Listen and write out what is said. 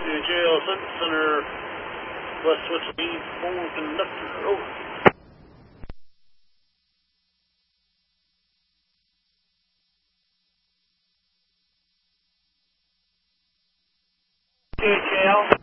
JL Center, West Switch lead 4 conductor, over. JL.